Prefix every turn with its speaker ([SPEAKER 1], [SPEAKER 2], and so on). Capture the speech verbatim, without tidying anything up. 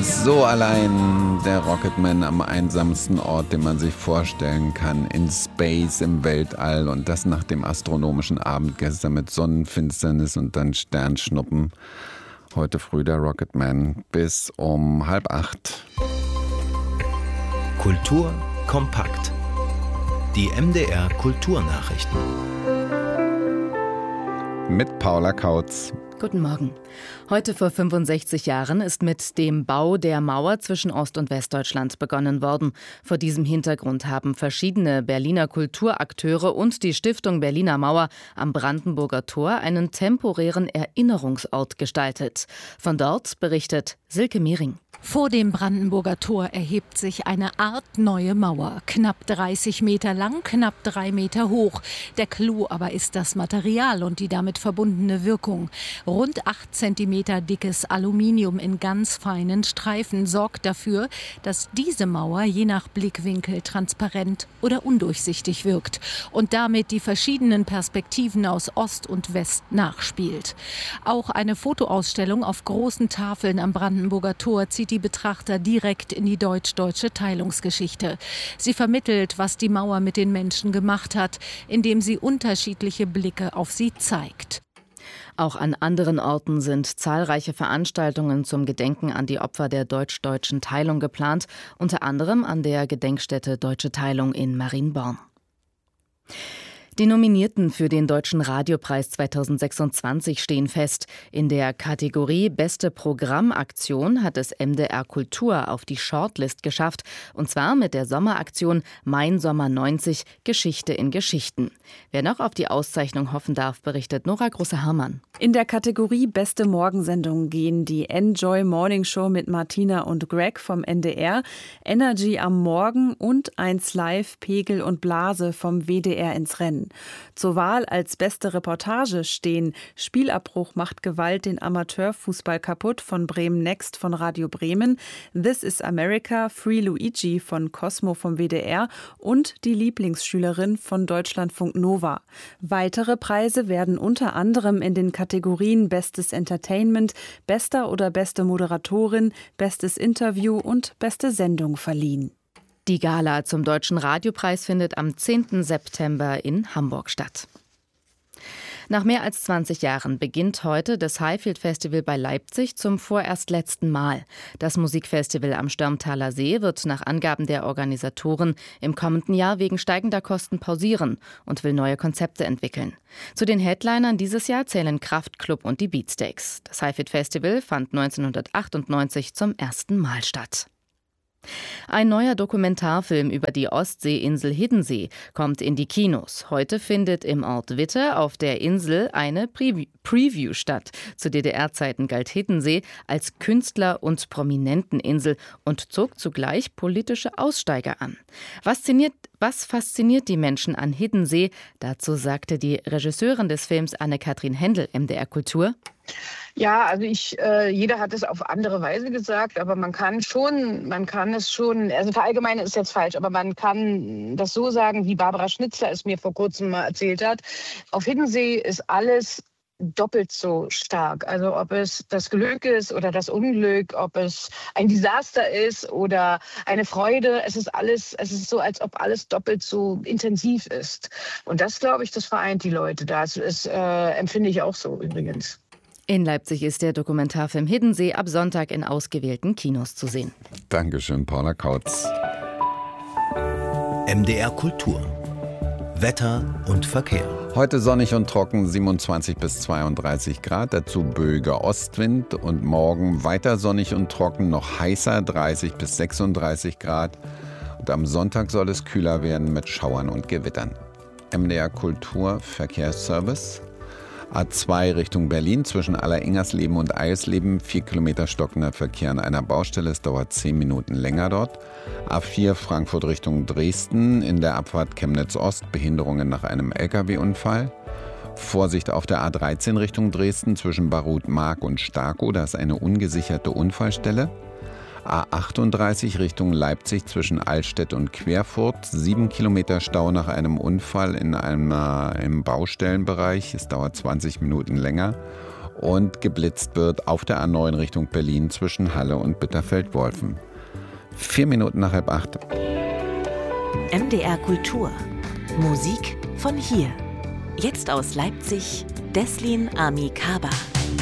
[SPEAKER 1] So allein der Rocketman am einsamsten Ort, den man sich vorstellen kann, in Space, im Weltall, und das nach dem astronomischen Abend gestern mit Sonnenfinsternis und dann Sternschnuppen. Heute früh der Rocketman bis um halb acht.
[SPEAKER 2] Kultur kompakt. Die M D R Kulturnachrichten.
[SPEAKER 1] Mit Paula Kautz.
[SPEAKER 3] Guten Morgen. Heute vor fünfundsechzig Jahren ist mit dem Bau der Mauer zwischen Ost- und Westdeutschland begonnen worden. Vor diesem Hintergrund haben verschiedene Berliner Kulturakteure und die Stiftung Berliner Mauer am Brandenburger Tor einen temporären Erinnerungsort gestaltet. Von dort berichtet Silke Mehring.
[SPEAKER 4] Vor dem Brandenburger Tor erhebt sich eine Art neue Mauer. Knapp dreißig Meter lang, knapp drei Meter hoch. Der Clou aber ist das Material und die damit verbundene Wirkung. Rund acht Zentimeter dickes Aluminium in ganz feinen Streifen sorgt dafür, dass diese Mauer je nach Blickwinkel transparent oder undurchsichtig wirkt und damit die verschiedenen Perspektiven aus Ost und West nachspielt. Auch eine Fotoausstellung auf großen Tafeln am Brandenburger Tor zieht die Betrachter direkt in die deutsch-deutsche Teilungsgeschichte. Sie vermittelt, was die Mauer mit den Menschen gemacht hat, indem sie unterschiedliche Blicke auf sie zeigt.
[SPEAKER 3] Auch an anderen Orten sind zahlreiche Veranstaltungen zum Gedenken an die Opfer der deutsch-deutschen Teilung geplant, unter anderem an der Gedenkstätte Deutsche Teilung in Marienborn. Die Nominierten für den Deutschen Radiopreis zweitausendsechsundzwanzig stehen fest. In der Kategorie Beste Programmaktion hat es M D R Kultur auf die Shortlist geschafft, und zwar mit der Sommeraktion Mein Sommer neunzig – Geschichte in Geschichten. Wer noch auf die Auszeichnung hoffen darf, berichtet Nora Große-Hermann.
[SPEAKER 5] In der Kategorie Beste Morgensendung gehen die Enjoy Morning Show mit Martina und Greg vom N D R, Energy am Morgen und eins Live Pegel und Blase vom W D R ins Rennen. Zur Wahl als beste Reportage stehen Spielabbruch macht Gewalt den Amateurfußball kaputt von Bremen Next von Radio Bremen, This is America, Free Luigi von Cosmo vom W D R und die Lieblingsschülerin von Deutschlandfunk Nova. Weitere Preise werden unter anderem in den Kategorien Bestes Entertainment, Bester oder beste Moderatorin, Bestes Interview und Beste Sendung verliehen.
[SPEAKER 3] Die Gala zum Deutschen Radiopreis findet am zehnten September in Hamburg statt. Nach mehr als zwanzig Jahren beginnt heute das Highfield Festival bei Leipzig zum vorerst letzten Mal. Das Musikfestival am Störmtaler See wird nach Angaben der Organisatoren im kommenden Jahr wegen steigender Kosten pausieren und will neue Konzepte entwickeln. Zu den Headlinern dieses Jahr zählen Kraftklub und die Beatsteaks. Das Highfield Festival fand neunzehnhundertachtundneunzig zum ersten Mal statt. Ein neuer Dokumentarfilm über die Ostseeinsel Hiddensee kommt in die Kinos. Heute findet im Ort Witte auf der Insel eine Preview, Preview statt. Zu D D R-Zeiten galt Hiddensee als Künstler- und Prominenteninsel und zog zugleich politische Aussteiger an. Was fasziniert, was fasziniert die Menschen an Hiddensee? Dazu sagte die Regisseurin des Films Anne-Kathrin Händel, M D R Kultur.
[SPEAKER 6] Ja, also ich, äh, jeder hat es auf andere Weise gesagt, aber man kann schon, man kann es schon, also verallgemeinern ist jetzt falsch, aber man kann das so sagen, wie Barbara Schnitzler es mir vor kurzem mal erzählt hat. Auf Hiddensee ist alles doppelt so stark. Also ob es das Glück ist oder das Unglück, ob es ein Desaster ist oder eine Freude. Es ist alles, es ist so, als ob alles doppelt so intensiv ist. Und das, glaube ich, das vereint die Leute da. Das ist, äh, empfinde ich auch so übrigens.
[SPEAKER 3] In Leipzig ist der Dokumentarfilm Hiddensee ab Sonntag in ausgewählten Kinos zu sehen.
[SPEAKER 1] Dankeschön, Paula Kautz.
[SPEAKER 2] M D R Kultur. Wetter und Verkehr.
[SPEAKER 1] Heute sonnig und trocken, siebenundzwanzig bis zweiunddreißig Grad, dazu böiger Ostwind, und morgen weiter sonnig und trocken, noch heißer, dreißig bis sechsunddreißig Grad. Und am Sonntag soll es kühler werden mit Schauern und Gewittern. M D R Kultur Verkehrsservice. A zwei Richtung Berlin zwischen Aller-Ingersleben und Eisleben, vier Kilometer stockender Verkehr an einer Baustelle, es dauert zehn Minuten länger dort. A vier Frankfurt Richtung Dresden, in der Abfahrt Chemnitz Ost, Behinderungen nach einem L K W-Unfall. Vorsicht auf der A dreizehn Richtung Dresden zwischen Barut-Mark und Starkow, da ist eine ungesicherte Unfallstelle. A achtunddreißig Richtung Leipzig zwischen Allstedt und Querfurt. Sieben Kilometer Stau nach einem Unfall in einem, äh, im Baustellenbereich. Es dauert zwanzig Minuten länger. und geblitzt wird auf der A neun Richtung Berlin zwischen Halle und Bitterfeld-Wolfen. Vier Minuten nach halb acht.
[SPEAKER 7] M D R Kultur. Musik von hier. Jetzt aus Leipzig, Deslin Ami Kaba.